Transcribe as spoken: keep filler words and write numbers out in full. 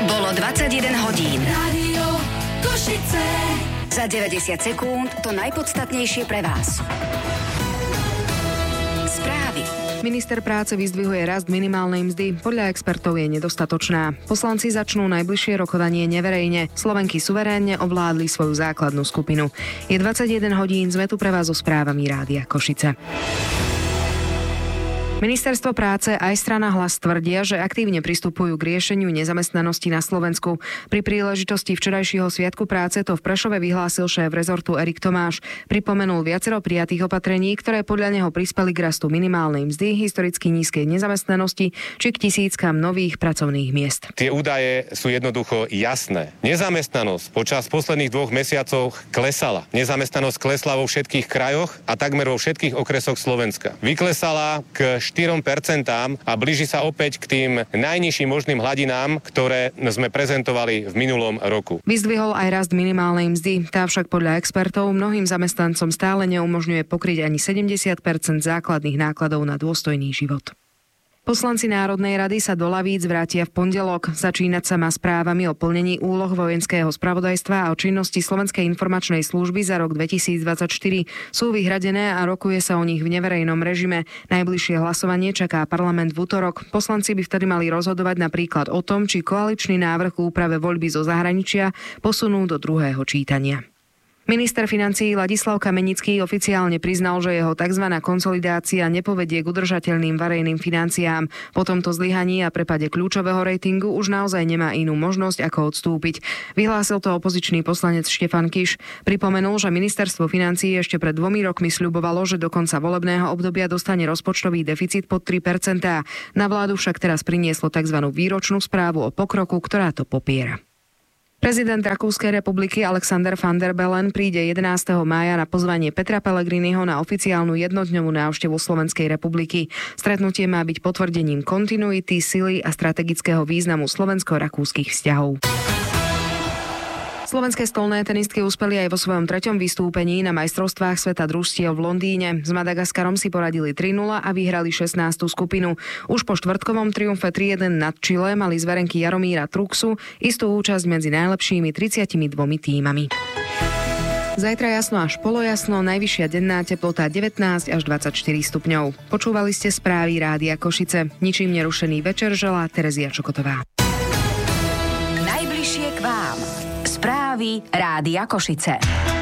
Bolo dvadsaťjeden hodín. Rádio Košice. Za deväťdesiat sekúnd to najpodstatnejšie pre vás. Správy. Minister práce vyzdvihuje rast minimálnej mzdy. Podľa expertov je nedostatočná. Poslanci začnú najbližšie rokovanie neverejne. Slovenky suverénne ovládli svoju základnú skupinu. Je dvadsaťjeden hodín, sme tu pre vás so správami Rádia Košice. Ministerstvo práce aj strana Hlas tvrdia, že aktívne pristupujú k riešeniu nezamestnanosti na Slovensku. Pri príležitosti včerajšieho sviatku práce to v Prešove vyhlásil šéf rezortu Erik Tomáš. Pripomenul viacero prijatých opatrení, ktoré podľa neho prispeli k rastu minimálnej mzdy, historicky nízkej nezamestnanosti či k tisíckam nových pracovných miest. Tie údaje sú jednoducho jasné. Nezamestnanosť počas posledných dvoch mesiacov klesala. Nezamestnanosť klesla vo všetkých krajoch a takmer vo všetkých okresoch Slovenska. Vyklesala k štyri percentá a blíži sa opäť k tým najnižším možným hladinám, ktoré sme prezentovali v minulom roku. Vyzdvihol aj rast minimálnej mzdy. Tá však podľa expertov mnohým zamestnancom stále neumožňuje pokryť ani sedemdesiat percent základných nákladov na dôstojný život. Poslanci Národnej rady sa do lavíc vrátia v pondelok. Začínať sa má správami o plnení úloh vojenského spravodajstva a o činnosti Slovenskej informačnej služby za rok dvetisícdvadsaťštyri. Sú vyhradené a rokuje sa o nich v neverejnom režime. Najbližšie hlasovanie čaká parlament v utorok. Poslanci by vtedy mali rozhodovať napríklad o tom, či koaličný návrh k úprave voľby zo zahraničia posunú do druhého čítania. Minister financií Ladislav Kamenický oficiálne priznal, že jeho tzv. Konsolidácia nepovedie k udržateľným verejným financiám. Po tomto zlyhaní a prepade kľúčového ratingu už naozaj nemá inú možnosť, ako odstúpiť. Vyhlásil to opozičný poslanec Štefan Kiš. Pripomenul, že ministerstvo financií ešte pred dvomi rokmi sľubovalo, že do konca volebného obdobia dostane rozpočtový deficit pod tri percentá. Na vládu však teraz prinieslo tzv. Výročnú správu o pokroku, ktorá to popiera. Prezident Rakúskej republiky Alexander van der Bellen príde jedenásteho mája na pozvanie Petra Pellegriniho na oficiálnu jednodňovú návštevu Slovenskej republiky. Stretnutie má byť potvrdením kontinuity, sily a strategického významu slovensko-rakúskych vzťahov. Slovenské stolné tenistky uspeli aj vo svojom treťom vystúpení na majstrovstvách sveta družstiev v Londýne. S Madagaskarom si poradili tri nula a vyhrali šestnástu skupinu. Už po štvrtkovom triumfe tri jeden nad Čile mali zverenky Jaromíra Truxu istú účasť medzi najlepšími tridsiatimi dvomi tímami. Zajtra jasno až polojasno, najvyššia denná teplota devätnásť až dvadsaťštyri stupňov. Počúvali ste správy Rádia Košice. Ničím nerušený večer želá Terezia Čokotová. Najbližšie k vám. Správy Rádia Košice.